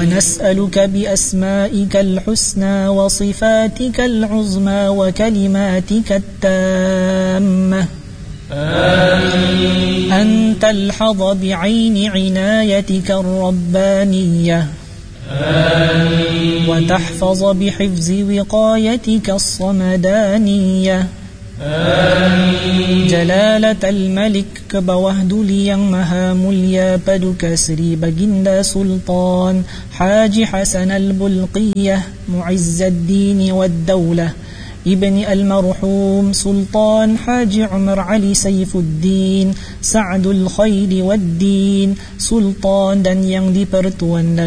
ونسألك بأسمائك الحسنى وصفاتك العظمى وكلماتك التامة أن تلحظ بعين عنايتك الربانية وتحفظ بحفظ وقايتك الصمدانية جلالة الملك كبوهدليا مهامليا بدك سري بجند سلطان حاج حسن البلقية معز الدين والدولة ابن المرحوم سلطان حاج عمر علي سيف الدين سعد الخير والدين سلطان دن yang dipertuan